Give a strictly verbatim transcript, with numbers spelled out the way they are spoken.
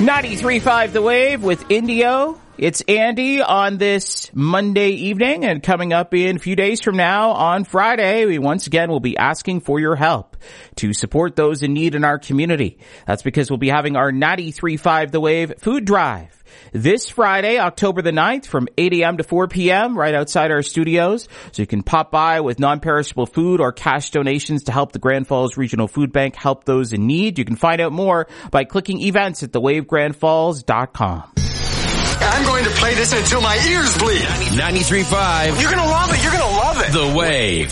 ninety-three point five The Wave with Indio. It's Andy on this Monday evening, and coming up in a few days from now on Friday, we once again will be asking for your help to support those in need in our community. That's because we'll be having our ninety-three point five The Wave food drive this Friday, October the ninth, from eight a.m. to four p.m. right outside our studios. So you can pop by with non-perishable food or cash donations to help the Grand Falls Regional Food Bank help those in need. You can find out more by clicking events at the wave grand falls dot com. I'm going to play this until my ears bleed. ninety-three point five. You're going to love it. You're going to love it. The Wave.